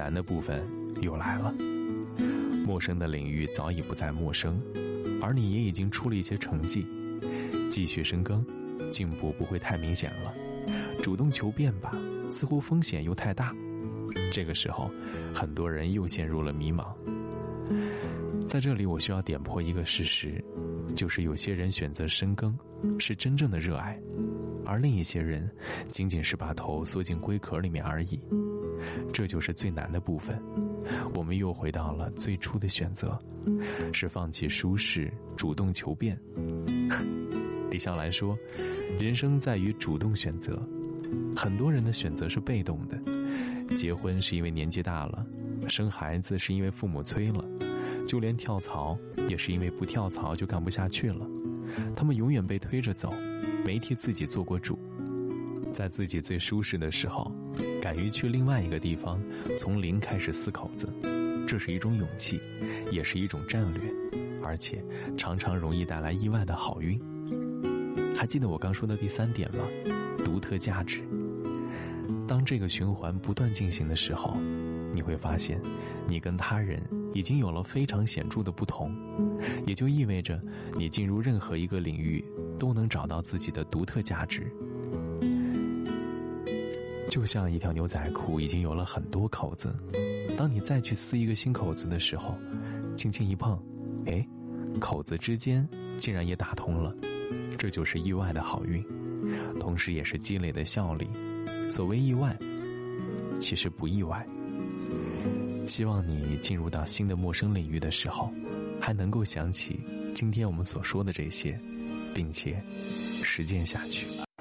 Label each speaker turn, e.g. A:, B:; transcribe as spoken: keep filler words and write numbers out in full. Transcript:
A: 难的部分又来了。陌生的领域早已不再陌生，而你也已经出了一些成绩，继续深耕，进步不会太明显了。主动求变吧，似乎风险又太大。这个时候，很多人又陷入了迷茫。在这里，我需要点破一个事实，就是有些人选择深耕，是真正的热爱，而另一些人仅仅是把头缩进龟壳里面而已。这就是最难的部分。我们又回到了最初的选择，是放弃舒适，主动求变。李笑来说，人生在于主动选择。很多人的选择是被动的，结婚是因为年纪大了，生孩子是因为父母催了，就连跳槽也是因为不跳槽就干不下去了。他们永远被推着走，没替自己做过主。在自己最舒适的时候，敢于去另外一个地方，从零开始撕口子，这是一种勇气，也是一种战略，而且常常容易带来意外的好运。还记得我刚说的第三点吗？独特价值。当这个循环不断进行的时候，你会发现你跟他人已经有了非常显著的不同，也就意味着你进入任何一个领域都能找到自己的独特价值。就像一条牛仔裤已经有了很多口子，当你再去撕一个新口子的时候，轻轻一碰，诶，口子之间竟然也打通了。这就是意外的好运，同时也是积累的效力。所谓意外，其实不意外。希望你进入到新的陌生领域的时候，还能够想起今天我们所说的这些，并且实践下去。